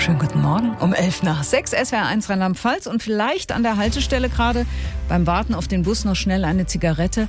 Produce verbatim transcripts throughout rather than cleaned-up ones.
Schönen guten Morgen. Um elf nach sechs, S W R eins Rheinland-Pfalz und vielleicht an der Haltestelle gerade beim Warten auf den Bus noch schnell eine Zigarette.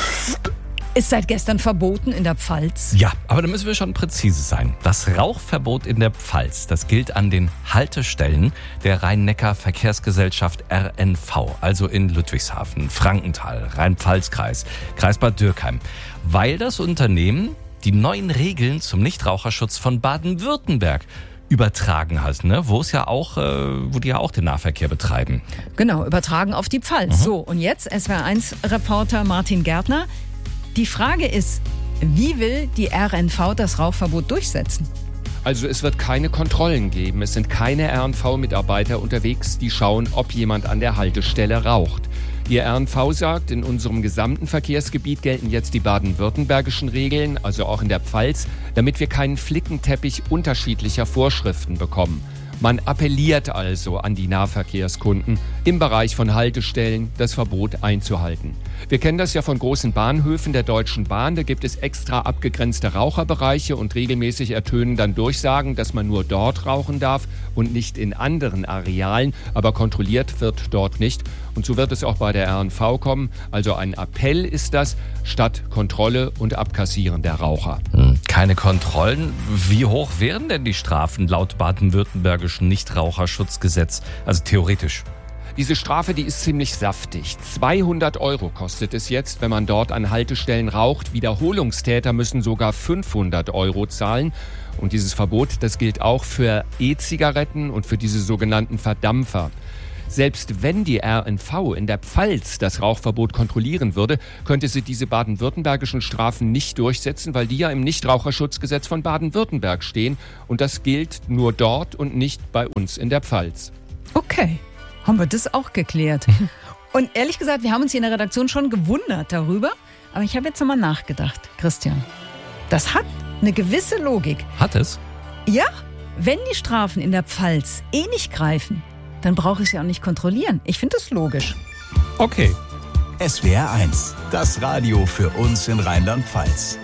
Ist seit gestern verboten in der Pfalz. Ja, aber da müssen wir schon präzise sein. Das Rauchverbot in der Pfalz, das gilt an den Haltestellen der Rhein-Neckar-Verkehrsgesellschaft R N V, also in Ludwigshafen, Frankenthal, Rhein-Pfalz-Kreis, Kreis Bad Dürkheim, weil das Unternehmen die neuen Regeln zum Nichtraucherschutz von Baden-Württemberg übertragen hat, ne? Wo es ja auch, äh, wo die ja auch den Nahverkehr betreiben. Genau, übertragen auf die Pfalz. Mhm. So, und jetzt S W R eins Reporter Martin Gärtner. Die Frage ist, wie will die R N V das Rauchverbot durchsetzen? Also es wird keine Kontrollen geben. Es sind keine R N V-Mitarbeiter unterwegs, die schauen, ob jemand an der Haltestelle raucht. Die R N V sagt, in unserem gesamten Verkehrsgebiet gelten jetzt die baden-württembergischen Regeln, also auch in der Pfalz, damit wir keinen Flickenteppich unterschiedlicher Vorschriften bekommen. Man appelliert also an die Nahverkehrskunden, im Bereich von Haltestellen das Verbot einzuhalten. Wir kennen das ja von großen Bahnhöfen der Deutschen Bahn. Da gibt es extra abgegrenzte Raucherbereiche und regelmäßig ertönen dann Durchsagen, dass man nur dort rauchen darf und nicht in anderen Arealen. Aber kontrolliert wird dort nicht. Und so wird es auch bei der R N V kommen. Also ein Appell ist das, statt Kontrolle und Abkassieren der Raucher. Keine Kontrollen. Wie hoch wären denn die Strafen laut baden-württembergischen Nichtraucherschutzgesetz? Also theoretisch. Diese Strafe, die ist ziemlich saftig. zweihundert Euro kostet es jetzt, wenn man dort an Haltestellen raucht. Wiederholungstäter müssen sogar fünfhundert Euro zahlen. Und dieses Verbot, das gilt auch für E-Zigaretten und für diese sogenannten Verdampfer. Selbst wenn die R N V in der Pfalz das Rauchverbot kontrollieren würde, könnte sie diese baden-württembergischen Strafen nicht durchsetzen, weil die ja im Nichtraucherschutzgesetz von Baden-Württemberg stehen. Und das gilt nur dort und nicht bei uns in der Pfalz. Okay, haben wir das auch geklärt. Und ehrlich gesagt, wir haben uns hier in der Redaktion schon gewundert darüber. Aber ich habe jetzt nochmal nachgedacht, Christian. Das hat eine gewisse Logik. Hat es? Ja, wenn die Strafen in der Pfalz eh nicht greifen, dann brauche ich sie auch nicht kontrollieren. Ich finde das logisch. Okay. S W R eins, das Radio für uns in Rheinland-Pfalz.